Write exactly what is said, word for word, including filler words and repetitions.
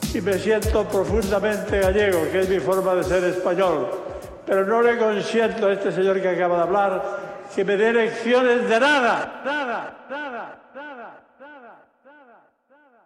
y me siento profundamente gallego, que es mi forma de ser español. Pero no le consiento a este señor que acaba de hablar que me dé lecciones de nada, nada, nada, nada, nada, nada, nada.